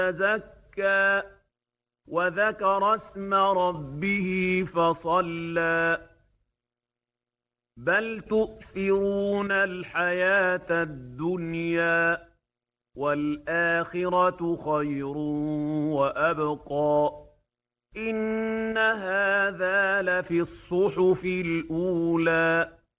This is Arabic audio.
تزكى وذكر اسم ربه فصلى بل تؤثرون الحياة الدنيا والآخرة خير وأبقى إن هذا لفي الصحف الأولى